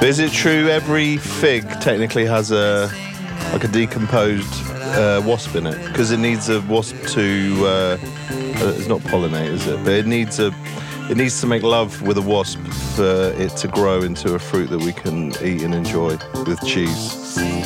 But is it true every fig technically has a decomposed wasp in it? Because it needs a wasp to... it's not pollinate, is it? But it needs to make love with a wasp for it to grow into a fruit that we can eat and enjoy with cheese.